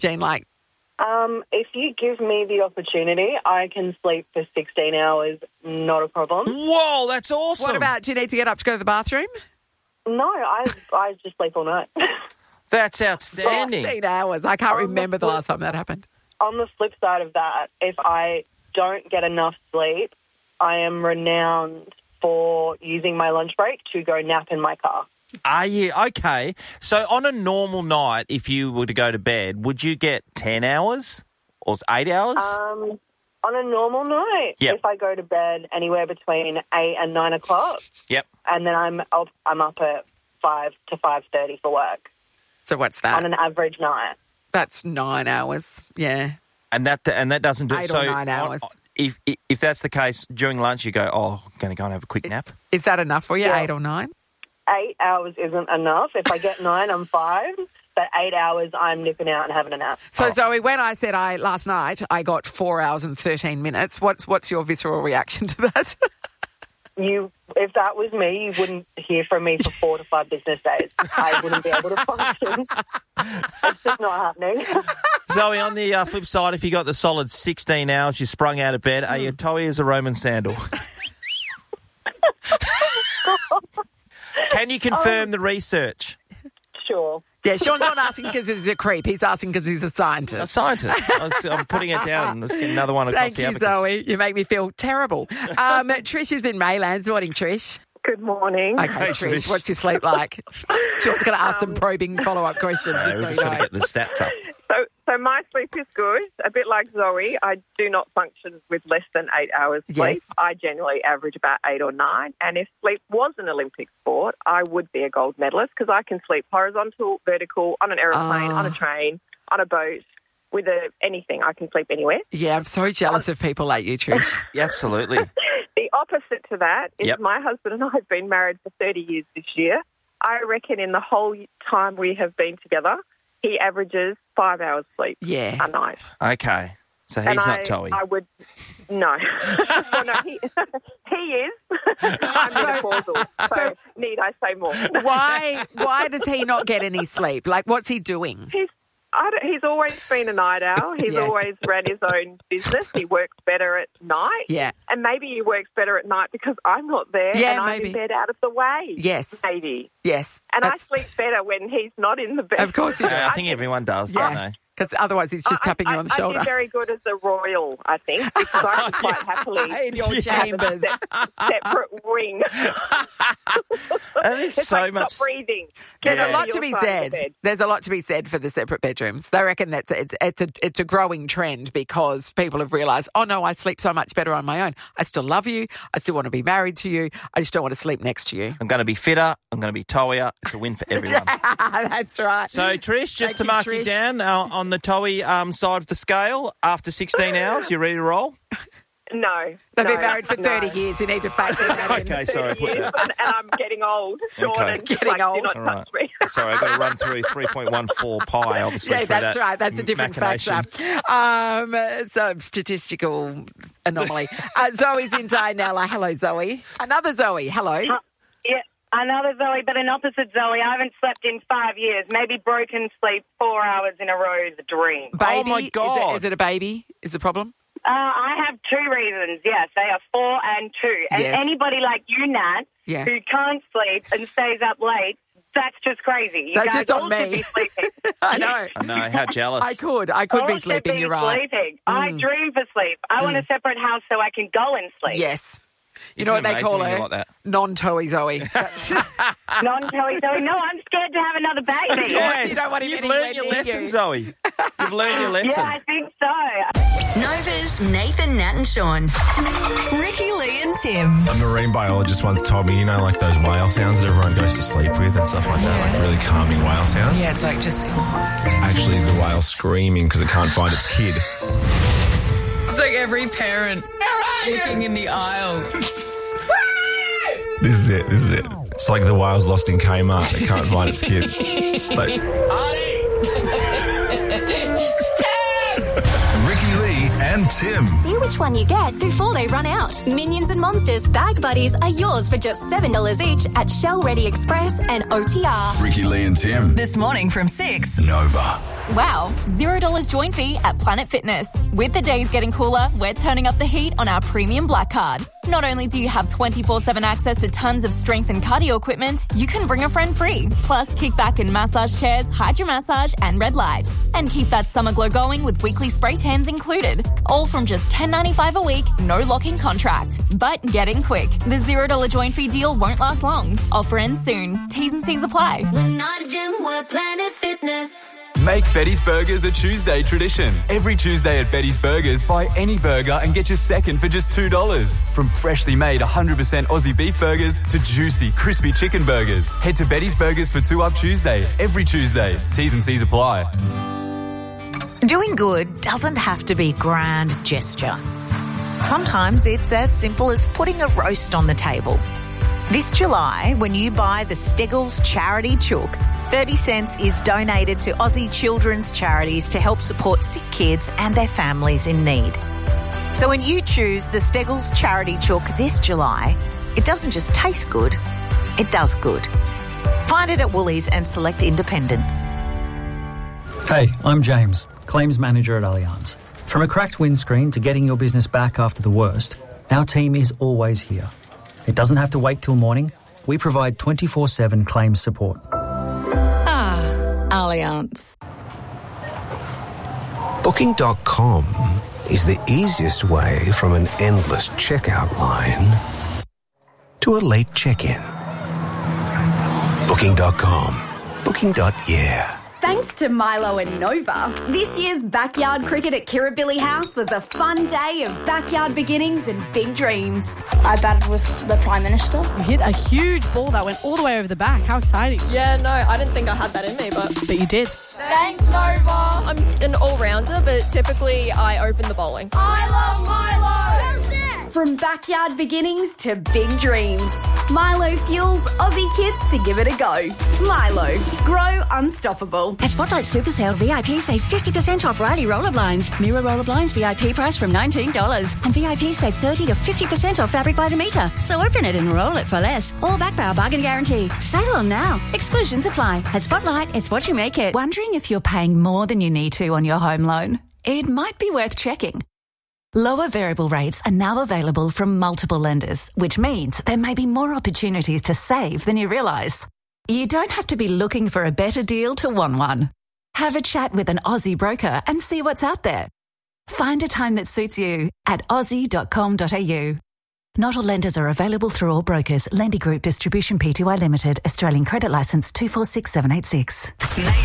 Jean like? If you give me the opportunity, I can sleep for 16 hours, not a problem. Whoa, that's awesome. What about, do you need to get up to go to the bathroom? No, I just sleep all night. That's outstanding. 16 hours. I can't remember the last time that happened. On the flip side of that, if I don't get enough sleep, I am renowned for using my lunch break to go nap in my car. Are you? Okay. So on a normal night, if you were to go to bed, would you get 10 hours or 8 hours? On a normal night, if I go to bed anywhere between 8 and 9 o'clock, and then I'm up at 5 to 5:30 for work. So what's that? On an average night. That's 9 hours, yeah. And that doesn't do 8 so or 9 hours. If that's the case, during lunch you go, I'm going to go and have a quick nap. Is that enough for you, 8 or 9? 8 hours isn't enough. If I get 9, I'm fine. But 8 hours, I'm nipping out and having a nap. So, Zoe, when I said last night I got 4 hours and 13 minutes, what's your visceral reaction to that? If that was me, you wouldn't hear from me for 4 to 5 business days. I wouldn't be able to function. It's just not happening. Zoe, on the flip side, if you got the solid 16 hours, you sprung out of bed, are you toey as a Roman sandal? Can you confirm the research? Sure. Yeah, Sean's not asking because he's a creep. He's asking because he's a scientist. A scientist. I'm putting it down. Let's get another one across the abacus. Thank you, Zoe. You make me feel terrible. Trish is in Maylands. Morning, Trish. Good morning. Okay, hey, Trish, what's your sleep like? Sean's going to ask some probing follow-up questions. We're just going to get the stats up. So my sleep is good. A bit like Zoe, I do not function with less than 8 hours sleep. Yes. I generally average about 8 or 9. And if sleep was an Olympic sport, I would be a gold medalist because I can sleep horizontal, vertical, on an aeroplane, on a train, on a boat, with anything. I can sleep anywhere. Yeah, I'm so jealous of people like you, Trish. Yeah, absolutely. The opposite to that is my husband and I have been married for 30 years this year. I reckon in the whole time we have been together, he averages 5 hours sleep a night. Okay. So he's not toey. I would... No. No, he is. I'm menopausal, so need I say more. Why does he not get any sleep? Like, what's he doing? He's always been a night owl. He's always ran his own business. He works better at night. Yeah. And maybe he works better at night because I'm not there and I'm in bed out of the way. Yes. Maybe. Yes. And I sleep better when he's not in the bed. Of course you do. I think everyone does, don't they? Because otherwise he's just tapping you on the shoulder. I do very good as a royal, I think, because I can quite happily in your chambers. separate wing. That is it's so like much. Stop breathing. There's a lot to be said. There's a lot to be said for the separate bedrooms. They reckon that it's a growing trend because people have realised, oh no, I sleep so much better on my own. I still love you. I still want to be married to you. I just don't want to sleep next to you. I'm going to be fitter. I'm going to be toeier. It's a win for everyone. That's right. So, Trish, just to mark you down on the toey side of the scale, after 16 hours, you ready to roll? No. They've been married for 30 years. You need to factor that in. Okay, sorry. And I'm getting old, Sean, and getting old. do not touch me. Sorry, I've got to run through 3.14 pi, obviously. Yeah, that's right. That's a different factor. So, statistical anomaly. Zoe's in Dianella. Hello, Zoe. Another Zoe. Hello. Yeah, another Zoe, but an opposite Zoe. I haven't slept in 5 years. Maybe broken sleep 4 hours in a row is a dream. Baby? Oh, my God. Is it a baby? Is the problem? I have 2 reasons, yes. They are 4 and 2. And anybody like you, Nat, who can't sleep and stays up late, that's just crazy. You that's guys just on all me. should be sleeping. I know. How jealous. I could all be sleeping, you're right. Sleeping. I dream for sleep. I want a separate house so I can go and sleep. Yes. You know what they call her? Like non-toey Zoe. Non-toey Zoe. No, I'm scared to have another baby. Yes. You don't want him You've anywhere learned your near lesson, you. Zoe. You've learned your lesson. Yeah, I think so. Nova's Nathan, Nat and Sean. Ricky, Lee and Tim. A marine biologist once told me, like those whale sounds that everyone goes to sleep with and stuff like that, like really calming whale sounds. Yeah, it's like just... It's actually the whale screaming because it can't find its kid. It's like every parent looking in the aisle. This is it. It's like the whale's lost in Kmart. It can't find its kid. Like, Ricky, Lee and Tim. See which one you get before they run out. Minions and Monsters Bag Buddies are yours for just $7 each at Shell Ready Express and OTR. Ricky, Lee and Tim. This morning from 6. Nova. Wow, $0 join fee at Planet Fitness. With the days getting cooler, we're turning up the heat on our premium Black Card. Not only do you have 24/7 access to tons of strength and cardio equipment, you can bring a friend free. Plus, kickback and massage chairs, hydro massage and red light. And keep that summer glow going with weekly spray tans included. All from just $10.95 a week, no lock-in contract. But get in quick. The $0 join fee deal won't last long. Offer ends soon. T's and C's apply. We're not a gym, we're Planet Fitness. Make Betty's Burgers a Tuesday tradition. Every Tuesday at Betty's Burgers, buy any burger and get your second for just $2. From freshly made 100% Aussie beef burgers to juicy, crispy chicken burgers. Head to Betty's Burgers for 2 Up Tuesday, every Tuesday. T's and C's apply. Doing good doesn't have to be grand gesture. Sometimes it's as simple as putting a roast on the table. This July, when you buy the Steggles Charity Chook, 30 cents is donated to Aussie children's charities to help support sick kids and their families in need. So when you choose the Steggles Charity Chook this July, it doesn't just taste good, it does good. Find it at Woolies and select independents. Hey, I'm James, Claims Manager at Allianz. From a cracked windscreen to getting your business back after the worst, our team is always here. It doesn't have to wait till morning. We provide 24/7 claims support. Allianz. Booking.com is the easiest way from an endless checkout line to a late check-in. Booking.com. Booking.yeah. Thanks to Milo and Nova, this year's backyard cricket at Kirribilli House was a fun day of backyard beginnings and big dreams. I batted with the Prime Minister. You hit a huge ball that went all the way over the back. How exciting. Yeah, no, I didn't think I had that in me, but you did. Thanks, Nova. I'm an all-rounder, but typically I open the bowling. I love Milo! From backyard beginnings to big dreams, Milo fuels Aussie kids to give it a go. Milo, grow unstoppable. At Spotlight Super Sale, VIP save 50% off Riley roller blinds. Mirror roller blinds VIP price from $19. And VIP save 30 to 50% off fabric by the metre. So open it and roll it for less. All backed by our bargain guarantee. Sale on now. Exclusions apply. At Spotlight, it's what you make it. Wondering if you're paying more than you need to on your home loan? It might be worth checking. Lower variable rates are now available from multiple lenders, which means there may be more opportunities to save than you realise. You don't have to be looking for a better deal to want one. Have a chat with an Aussie broker and see what's out there. Find a time that suits you at aussie.com.au. Not all lenders are available through all brokers. Lendy Group Distribution Pty Limited, Australian Credit Licence 246786.